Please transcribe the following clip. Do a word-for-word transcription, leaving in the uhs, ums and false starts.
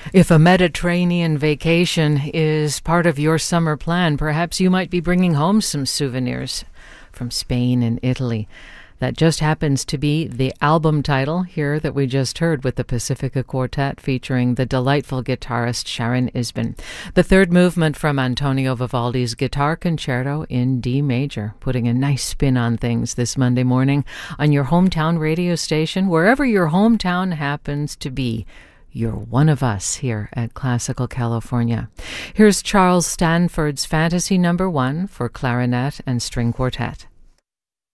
If a Mediterranean vacation is part of your summer plan, perhaps you might be bringing home some souvenirs from Spain and Italy. That just happens to be the album title here that we just heard with the Pacifica Quartet featuring the delightful guitarist Sharon Isbin. The third movement from Antonio Vivaldi's Guitar Concerto in D major, putting a nice spin on things this Monday morning on your hometown radio station, wherever your hometown happens to be. You're one of us here at Classical California. Here's Charles Stanford's Fantasy Number One for clarinet and string quartet.